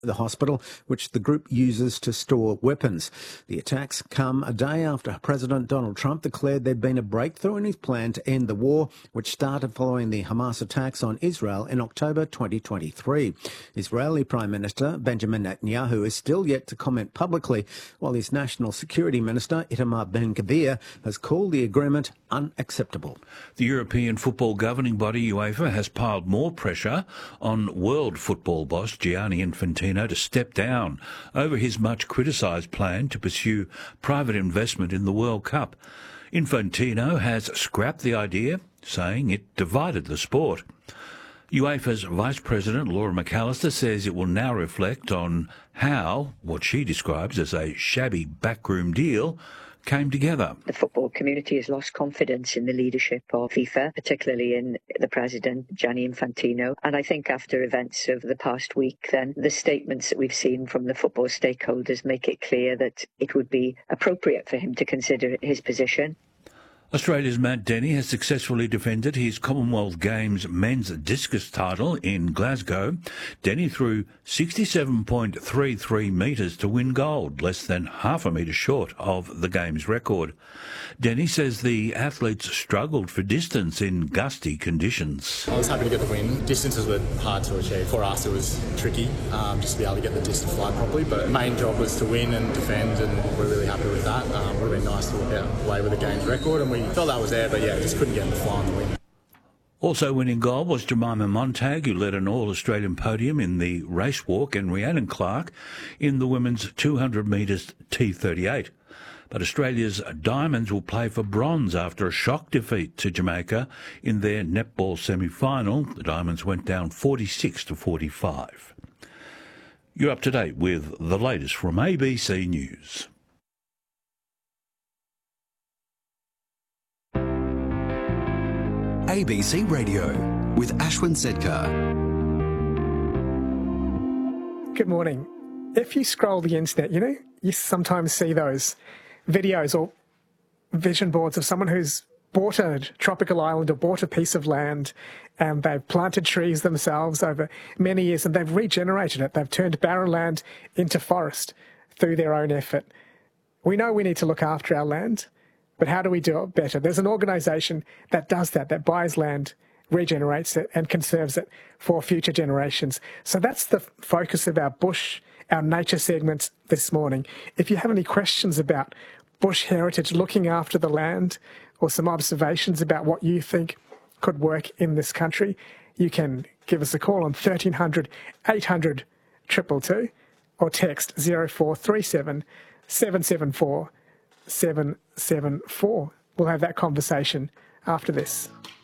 the hospital, which the group uses to store weapons. The attacks come a day after President Donald Trump declared there'd been a breakthrough in his plan to end the war, which started following the Hamas attacks on Israel in October 2023. Israeli Prime Minister Benjamin Netanyahu is still yet to comment publicly, while his National Security Minister Itamar Ben-Gvir has called the agreement unacceptable. The European football governing body UEFA has piled more pressure on world football boss Gianni Infantino to step down over his much criticised plan to pursue private investment in the World Cup. Infantino has scrapped the idea, saying it divided the sport. UEFA's Vice President Laura McAllister says it will now reflect on how what she describes as a shabby backroom deal came together. The football community has lost confidence in the leadership of FIFA, particularly in the president, Gianni Infantino. And I think after events of the past week, then the statements that we've seen from the football stakeholders make it clear that it would be appropriate for him to consider his position. Australia's Matt Denny has successfully defended his Commonwealth Games men's discus title in Glasgow. Denny threw 67.33 metres to win gold, less than half a metre short of the Games record. Denny says the athletes struggled for distance in gusty conditions. I was happy to get the win. Distances were hard to achieve. For us it was tricky just to be able to get the distance fly properly, but the main job was to win and defend, and we're really happy with that. It would have been nice to walk out away with a Games record, and we felt that was there, but yeah, just couldn't get in the fly on the win. Also winning gold was Jemima Montag, who led an All-Australian podium in the race walk, and Rhiannon Clark in the women's 200 metres T38. But Australia's Diamonds will play for bronze after a shock defeat to Jamaica in their netball semi-final. The Diamonds went down 46-45. You're up to date with the latest from ABC News. ABC Radio with Ashwin Sedkar. Good morning. If you scroll the internet, you sometimes see those videos or vision boards of someone who's bought a tropical island or bought a piece of land, and they've planted trees themselves over many years and they've regenerated it. They've turned barren land into forest through their own effort. We know we need to look after our land, but how do we do it better? There's an organisation that does that buys land, regenerates it and conserves it for future generations. So that's the focus of our our nature segments this morning. If you have any questions about bush heritage, looking after the land, or some observations about what you think could work in this country, you can give us a call on 1300 800 222 or text 0437 774 774. We'll have that conversation after this.